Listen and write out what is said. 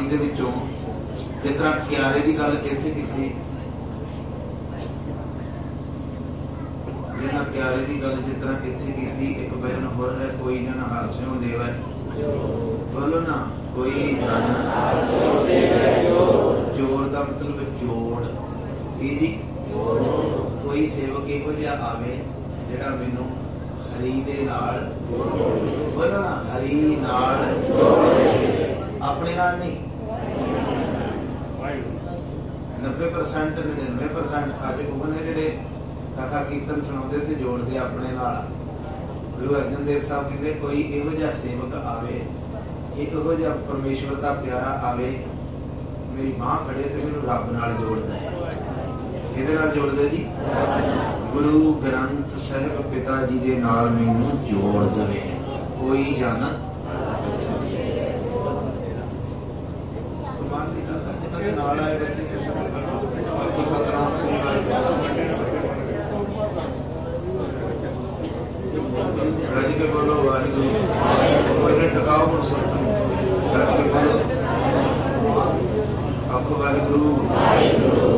बाणी दे विचों जिस तरह क्यारे की गल किथे की, जिन्ना क्यारे की गल जिस तरह किथे की, एक बहन होर है कोई जन हर स्यों देवै, बोलो ना कोई जन जोड़ का मतलब जोड़ की जी, कोई सेवक इहो जिहा आवे जिहड़ा मैनूं हरी दे नाल, बोलो ना हरी नाल, अपने नाल नहीं 90% 99% अज वो ने जिहड़े कथा कीर्तन सुनाते ते जोड़ते अपने नाल। गुरु अर्जन देव साहब कहते कोई इहो जिहा सेवक आवे, इहो जिहा परमेश्वर का प्यारा आवे, मेरी बांह फड़े तो मैनूं रब नाल जोड़दा है। किहदे नाल जोड़दा जी? गुरु ग्रंथ साहिब पिता जी दे नाल मैनूं जोड़ देवे कोई जन। नाल आए सतनाम सिंह रज के बोलो वाहिगुरू, टकाओ रज के बोलो आखो वाहिगुरू।